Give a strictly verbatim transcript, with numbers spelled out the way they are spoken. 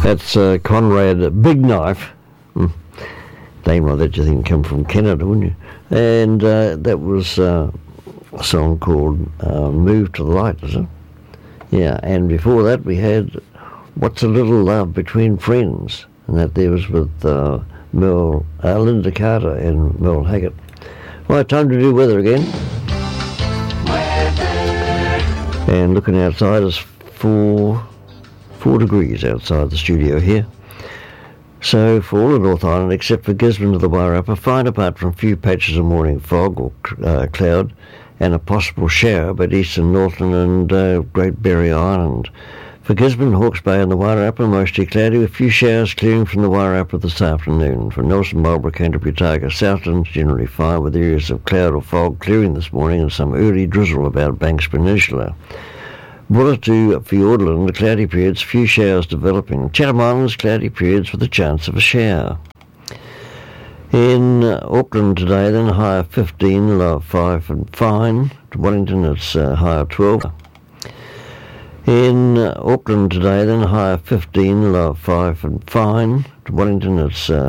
That's uh, Conrad Big Knife. Hmm. Name like that you think come from Canada, wouldn't you? And uh, that was uh, a song called uh, Move to the Light, is it? Yeah, and before that we had What's a Little Love Between Friends, and that there was with uh, Mel, uh, Linda Carter and Mel Haggett. Right, time to do weather again. Weather. And looking outside is four, four degrees outside the studio here. So for all of North Island, except for Gisborne to the Wairarapa, fine apart from a few patches of morning fog or uh, cloud and a possible shower, but eastern Northland and uh, Great Barrier Island. For Gisborne, Hawke's Bay and the Wairarapa, mostly cloudy, with a few showers clearing from the Wairarapa this afternoon. For Nelson, Marlborough, Canterbury, Targa, Southland, generally fine, with areas of cloud or fog clearing this morning and some early drizzle about Banks Peninsula. Buller to Fiordland, the cloudy periods, few showers developing. Chatham Islands, cloudy periods with a chance of a shower. In uh, Auckland today, then, high of fifteen, low of five and fine. To Wellington, it's uh, high of twelve. In uh, Auckland today, then, high of fifteen, low of five and fine. To Wellington, it's uh,